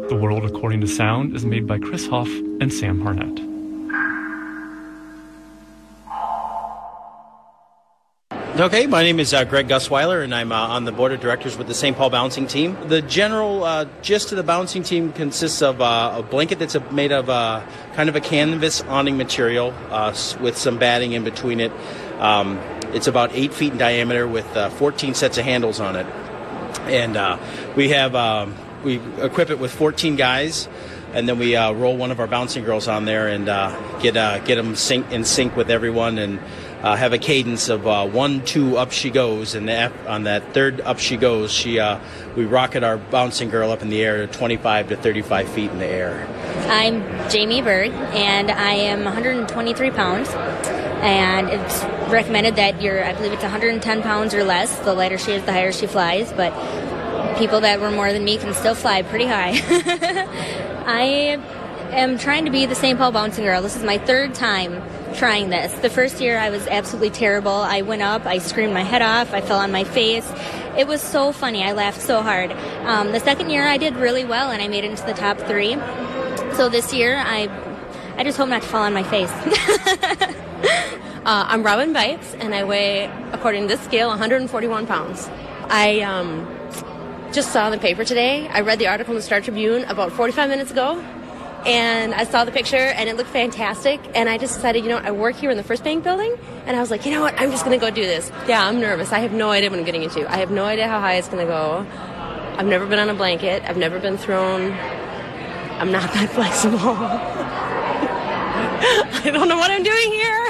The World According to Sound is made by Chris Huff and Sam Harnett. Okay, my name is Greg Gusweiler, and I'm on the board of directors with the St. Paul Bouncing Team. The general gist of the bouncing team consists of a blanket that's made of kind of a canvas awning material with some batting in between it. It's about 8 feet in diameter with 14 sets of handles on it. And we equip it with 14 guys, and then we roll one of our bouncing girls on there and get them in sync with everyone, and have a cadence of 1, 2, up she goes, and on that third up she goes, we rocket our bouncing girl up in the air 25 to 35 feet in the air. I'm Jamie Berg, and I am 123 pounds, and it's recommended that I believe it's 110 pounds or less. The lighter she is, the higher she flies, but people that were more than me can still fly pretty high. I am trying to be the St. Paul Bouncing Girl. This is my third time trying this. The first year I was absolutely terrible. I went up, I screamed my head off, I fell on my face. It was so funny. I laughed so hard. The second year I did really well, and I made it into the top 3. So this year I just hope not to fall on my face. I'm Robin Bites, and I weigh, according to this scale, 141 pounds. I just saw in the paper today. I read the article in the Star Tribune about 45 minutes ago, and I saw the picture, and it looked fantastic, and I just decided, I work here in the First Bank building, and I was like, you know what, I'm just going to go do this. Yeah, I'm nervous. I have no idea what I'm getting into. I have no idea how high it's going to go. I've never been on a blanket. I've never been thrown. I'm not that flexible. I don't know what I'm doing here.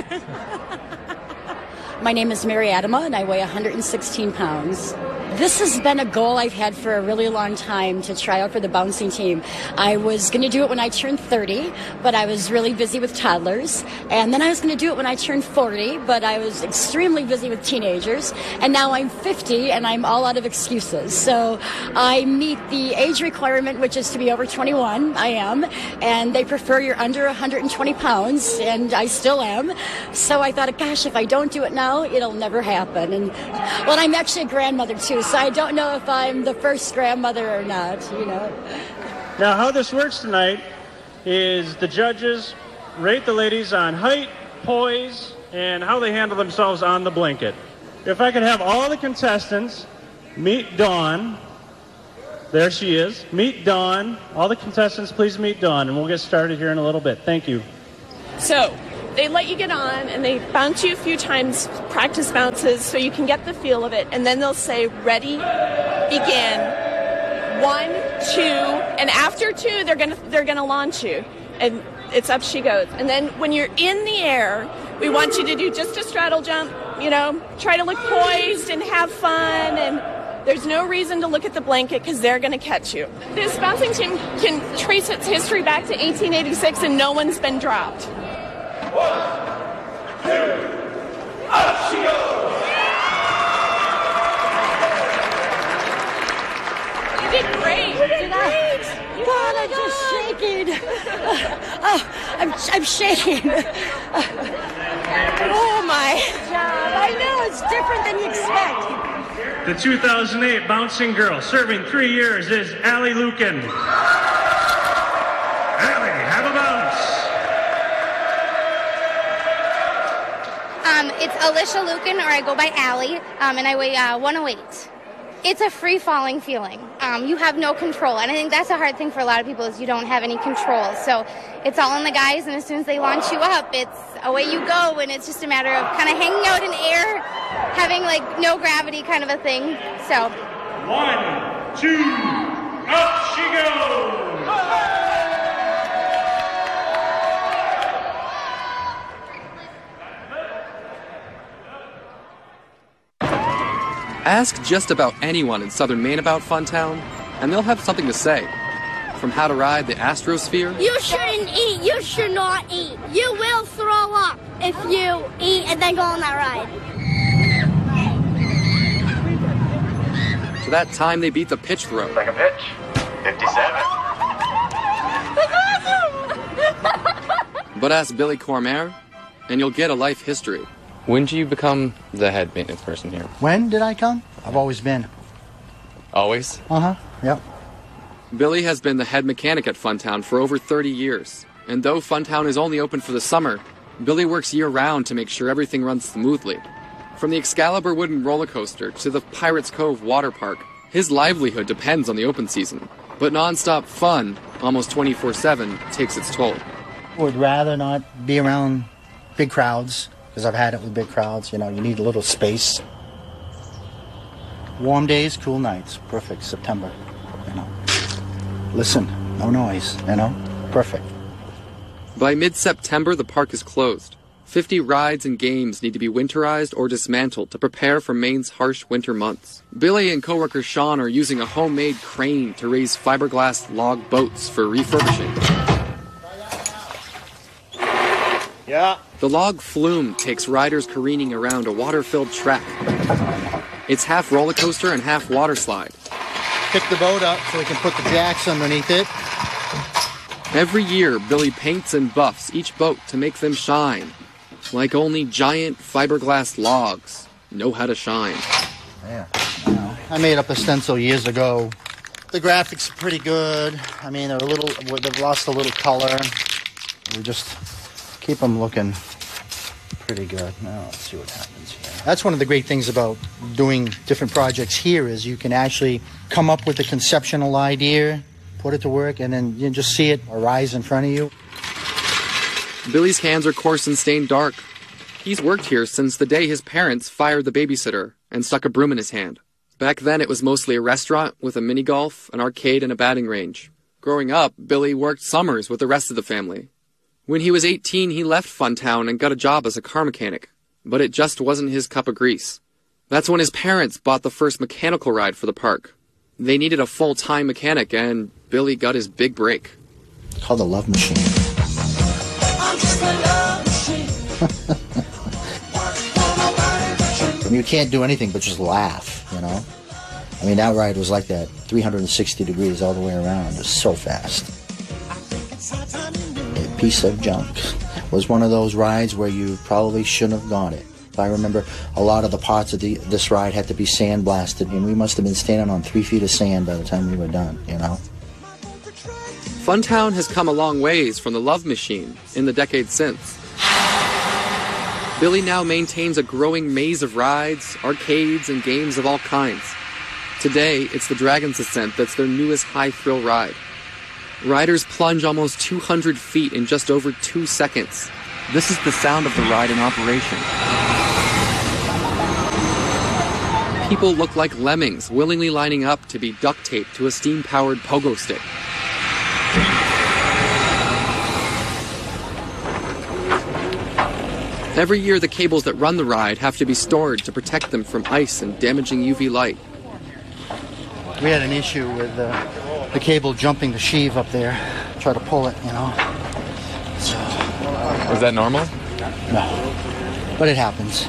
My name is Mary Adama, and I weigh 116 pounds. This has been a goal I've had for a really long time, to try out for the bouncing team. I was going to do it when I turned 30, but I was really busy with toddlers. And then I was going to do it when I turned 40, but I was extremely busy with teenagers. And now I'm 50, and I'm all out of excuses. So I meet the age requirement, which is to be over 21. I am. And they prefer you're under 120 pounds, and I still am. So I thought, gosh, if I don't do it now, it'll never happen. And well, I'm actually a grandmother, too. So I don't know if I'm the first grandmother or not, Now, how this works tonight is the judges rate the ladies on height, poise, and how they handle themselves on the blanket. If I could have all the contestants meet Dawn. There she is. Meet Dawn. All the contestants, please meet Dawn, and we'll get started here in a little bit. Thank you. So they let you get on, and they bounce you a few times, practice bounces, so you can get the feel of it. And then they'll say, ready, begin. 1, 2, and after 2, they're gonna launch you, and it's up she goes. And then when you're in the air, we want you to do just a straddle jump. Try to look poised and have fun. And there's no reason to look at the blanket because they're going to catch you. This bouncing team can trace its history back to 1886, and no one's been dropped. 1, 2, up she goes! You did great. God, I'm just shaking. I'm shaking. Oh my! I know, it's different than you expect. The 2008 bouncing girl serving 3 years is Allie Lukin. Allie, have a bounce. It's Alicia Lukin, or I go by Allie, and I weigh 108. It's a free-falling feeling. You have no control, and I think that's a hard thing for a lot of people is you don't have any control. So it's all in the guys, and as soon as they launch you up, it's away you go, and it's just a matter of kind of hanging out in air, having no gravity kind of a thing. So 1, 2, up she goes! Ask just about anyone in southern Maine about Funtown, and they'll have something to say. From how to ride the Astrosphere. You shouldn't eat. You should not eat. You will throw up if you eat and then go on that ride. To that time they beat the pitch throw. Second pitch, 57. But ask Billy Cormier, and you'll get a life history. When did you become the head maintenance person here? When did I come? I've always been. Always? Uh-huh, yep. Billy has been the head mechanic at Funtown for over 30 years, and though Funtown is only open for the summer, Billy works year-round to make sure everything runs smoothly. From the Excalibur wooden roller coaster to the Pirates Cove water park, his livelihood depends on the open season. But non-stop fun, almost 24/7, takes its toll. I would rather not be around big crowds, because I've had it with big crowds. You need a little space. Warm days, cool nights. Perfect. September. Listen, no noise, perfect. By mid-September, the park is closed. 50 rides and games need to be winterized or dismantled to prepare for Maine's harsh winter months. Billy and coworker Sean are using a homemade crane to raise fiberglass log boats for refurbishing. Yeah. The log flume takes riders careening around a water-filled track. It's half roller coaster and half water slide. Pick the boat up so we can put the jacks underneath it. Every year, Billy paints and buffs each boat to make them shine, like only giant fiberglass logs know how to shine. Yeah, I made up a stencil years ago. The graphics are pretty good. They've lost a little color. We just keep them looking pretty good. Now let's see what happens here. That's one of the great things about doing different projects here is you can actually come up with a conceptual idea, put it to work, and then you just see it arise in front of you. Billy's hands are coarse and stained dark. He's worked here since the day his parents fired the babysitter and stuck a broom in his hand. Back then it was mostly a restaurant with a mini-golf, an arcade, and a batting range. Growing up, Billy worked summers with the rest of the family. When he was 18, he left Funtown and got a job as a car mechanic. But it just wasn't his cup of grease. That's when his parents bought the first mechanical ride for the park. They needed a full-time mechanic, and Billy got his big break. It's called the Love Machine. I'm just a love machine. You can't do anything but just laugh, that ride was like that, 360 degrees all the way around. It was so fast. A piece of junk. It was one of those rides where you probably shouldn't have gone it. I remember a lot of the parts of this ride had to be sandblasted, and we must have been standing on 3 feet of sand by the time we were done, Funtown has come a long ways from the Love Machine in the decades since. Billy now maintains a growing maze of rides, arcades, and games of all kinds. Today, it's the Dragon's Ascent that's their newest high-thrill ride. Riders plunge almost 200 feet in just over 2 seconds. This is the sound of the ride in operation. People look like lemmings willingly lining up to be duct taped to a steam-powered pogo stick. Every year, the cables that run the ride have to be stored to protect them from ice and damaging UV light. We had an issue with the cable jumping the sheave up there. Try to pull it, So, was that normal? No, but it happens.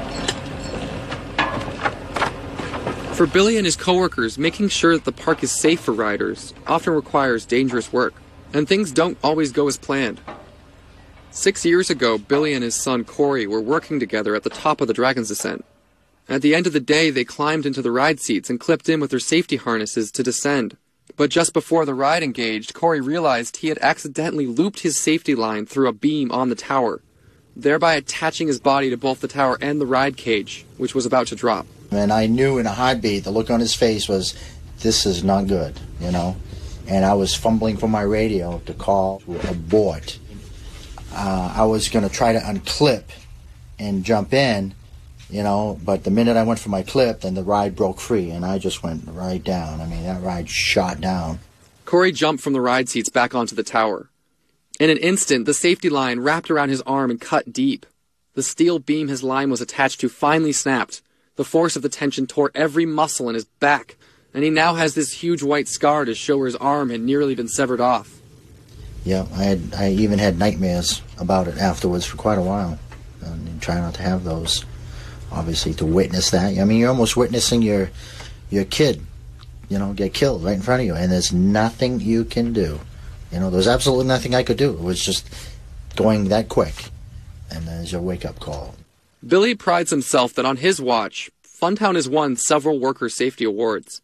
For Billy and his coworkers, making sure that the park is safe for riders often requires dangerous work, and things don't always go as planned. 6 years ago, Billy and his son Corey were working together at the top of the Dragon's Ascent. At the end of the day, they climbed into the ride seats and clipped in with their safety harnesses to descend. But just before the ride engaged, Corey realized he had accidentally looped his safety line through a beam on the tower, thereby attaching his body to both the tower and the ride cage, which was about to drop. And I knew in a heartbeat, the look on his face was, this is not good, And I was fumbling for my radio to call to abort. I was going to try to unclip and jump in, but the minute I went for my clip, then the ride broke free, and I just went right down. That ride shot down. Corey jumped from the ride seats back onto the tower. In an instant, the safety line wrapped around his arm and cut deep. The steel beam his line was attached to finally snapped. The force of the tension tore every muscle in his back, and he now has this huge white scar to show where his arm had nearly been severed off. Yeah, I even had nightmares about it afterwards for quite a while. And try not to have those, obviously, to witness that. You're almost witnessing your kid, get killed right in front of you, and there's nothing you can do. There was absolutely nothing I could do. It was just going that quick, and there's your wake-up call. Billy prides himself that on his watch, Funtown has won several worker safety awards.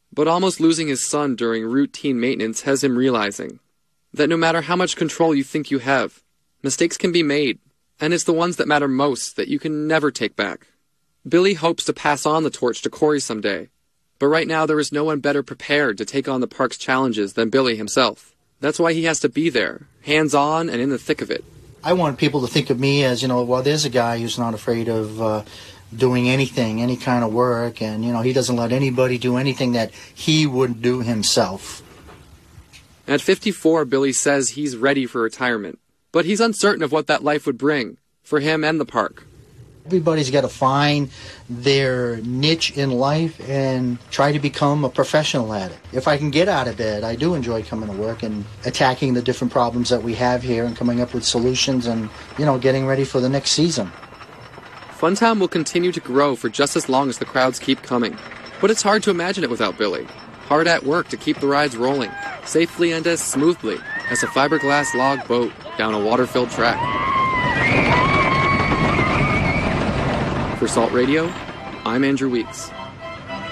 But almost losing his son during routine maintenance has him realizing that no matter how much control you think you have, mistakes can be made, and it's the ones that matter most that you can never take back. Billy hopes to pass on the torch to Corey someday, but right now there is no one better prepared to take on the park's challenges than Billy himself. That's why he has to be there, hands-on and in the thick of it. I want people to think of me as, well, there's a guy who's not afraid of doing anything, any kind of work, and, he doesn't let anybody do anything that he wouldn't do himself. At 54, Billy says he's ready for retirement, but he's uncertain of what that life would bring for him and the park. Everybody's got to find their niche in life and try to become a professional at it. If I can get out of bed, I do enjoy coming to work and attacking the different problems that we have here and coming up with solutions and, getting ready for the next season. Funtown will continue to grow for just as long as the crowds keep coming, but it's hard to imagine it without Billy. Hard at work to keep the rides rolling, safely and as smoothly as a fiberglass log boat down a water-filled track. For Salt Radio, I'm Andrew Weeks.